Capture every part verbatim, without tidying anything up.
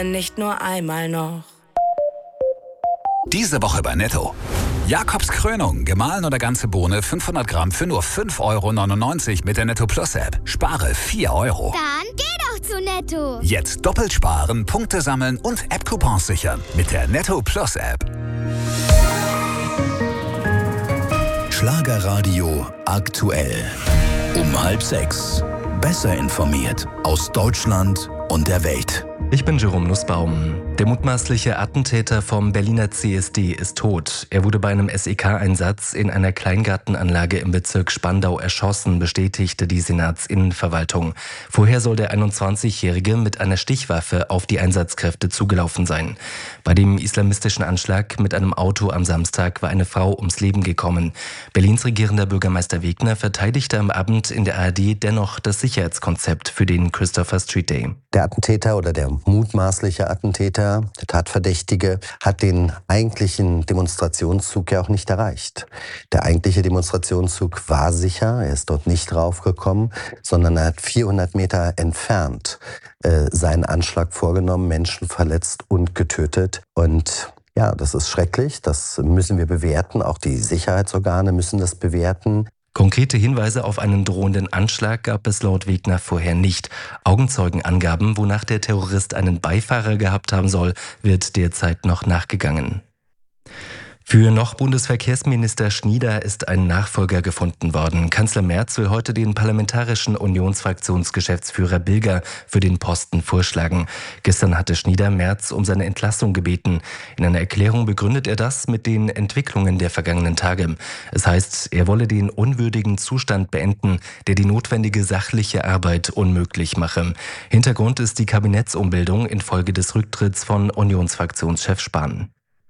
Nicht nur einmal noch. Diese Woche bei Netto. Jakobs Krönung, gemahlen oder ganze Bohne, fünfhundert Gramm für nur fünf Euro neunundneunzig mit der Netto Plus App. Spare vier Euro. Dann geh doch zu Netto. Jetzt doppelt sparen, Punkte sammeln und App-Coupons sichern mit der Netto Plus App. Schlagerradio aktuell. Um halb sechs. Besser informiert aus Deutschland und der Welt. Ich bin Jerome Nussbaum. Der mutmaßliche Attentäter vom Berliner C S D ist tot. Er wurde bei einem S E K-Einsatz in einer Kleingartenanlage im Bezirk Spandau erschossen, bestätigte die Senatsinnenverwaltung. Vorher soll der einundzwanzigjährige mit einer Stichwaffe auf die Einsatzkräfte zugelaufen sein. Bei dem islamistischen Anschlag mit einem Auto am Samstag war eine Frau ums Leben gekommen. Berlins regierender Bürgermeister Wegner verteidigte am Abend in der A R D dennoch das Sicherheitskonzept für den Christopher Street Day. Der Attentäter oder der mutmaßliche Attentäter, der Tatverdächtige, hat den eigentlichen Demonstrationszug ja auch nicht erreicht. Der eigentliche Demonstrationszug war sicher, er ist dort nicht raufgekommen, sondern er hat vierhundert Meter entfernt äh, seinen Anschlag vorgenommen, Menschen verletzt und getötet. Und ja, das ist schrecklich, das müssen wir bewerten, auch die Sicherheitsorgane müssen das bewerten. Konkrete Hinweise auf einen drohenden Anschlag gab es laut Wegner vorher nicht. Augenzeugenangaben, wonach der Terrorist einen Beifahrer gehabt haben soll, wird derzeit noch nachgegangen. Für noch Bundesverkehrsminister Schnieder ist ein Nachfolger gefunden worden. Kanzler Merz will heute den parlamentarischen Unionsfraktionsgeschäftsführer Bilger für den Posten vorschlagen. Gestern hatte Schnieder Merz um seine Entlassung gebeten. In einer Erklärung begründet er das mit den Entwicklungen der vergangenen Tage. Es heißt, er wolle den unwürdigen Zustand beenden, der die notwendige sachliche Arbeit unmöglich mache. Hintergrund ist die Kabinettsumbildung infolge des Rücktritts von Unionsfraktionschef Spahn.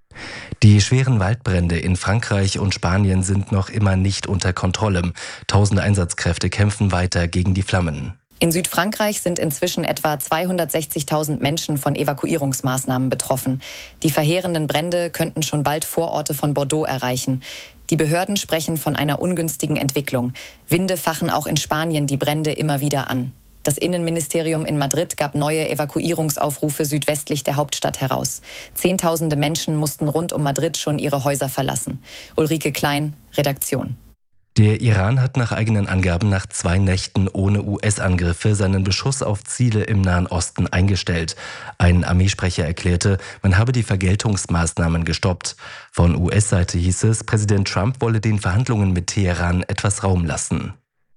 Die schweren Waldbrände in Frankreich und Spanien sind noch immer nicht unter Kontrolle. Tausende Einsatzkräfte kämpfen weiter gegen die Flammen. In Südfrankreich sind inzwischen etwa zweihundertsechzigtausend Menschen von Evakuierungsmaßnahmen betroffen. Die verheerenden Brände könnten schon bald Vororte von Bordeaux erreichen. Die Behörden sprechen von einer ungünstigen Entwicklung. Winde fachen auch in Spanien die Brände immer wieder an. Das Innenministerium in Madrid gab neue Evakuierungsaufrufe südwestlich der Hauptstadt heraus. Zehntausende Menschen mussten rund um Madrid schon ihre Häuser verlassen. Ulrike Klein, Redaktion. Der Iran hat nach eigenen Angaben nach zwei Nächten ohne U S-Angriffe seinen Beschuss auf Ziele im Nahen Osten eingestellt. Ein Armeesprecher erklärte, man habe die Vergeltungsmaßnahmen gestoppt. Von U S-Seite hieß es, Präsident Trump wolle den Verhandlungen mit Teheran etwas Raum lassen.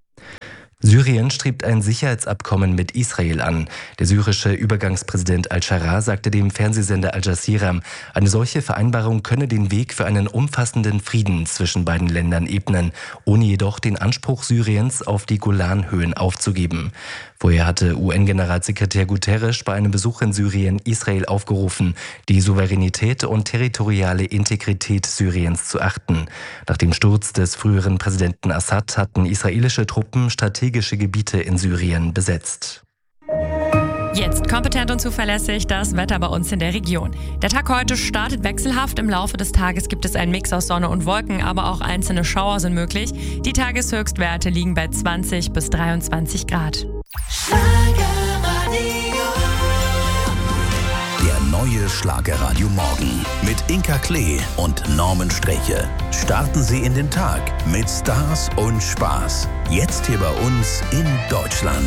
Syrien strebt ein Sicherheitsabkommen mit Israel an. Der syrische Übergangspräsident al-Sharaa sagte dem Fernsehsender Al Jazeera, eine solche Vereinbarung könne den Weg für einen umfassenden Frieden zwischen beiden Ländern ebnen, ohne jedoch den Anspruch Syriens auf die Golanhöhen aufzugeben. Vorher hatte U N-Generalsekretär Guterres bei einem Besuch in Syrien Israel aufgerufen, die Souveränität und territoriale Integrität Syriens zu achten. Nach dem Sturz des früheren Präsidenten Assad hatten israelische Truppen strategische Gebiete in Syrien besetzt. Jetzt kompetent und zuverlässig das Wetter bei uns in der Region. Der Tag heute startet wechselhaft. Im Laufe des Tages gibt es einen Mix aus Sonne und Wolken, aber auch einzelne Schauer sind möglich. Die Tageshöchstwerte liegen bei zwanzig bis dreiundzwanzig Grad. Der neue Schlagerradio Morgen mit Inka Klee und Norman Streche. Starten Sie in den Tag mit Stars und Spaß. Jetzt hier bei uns in Deutschland.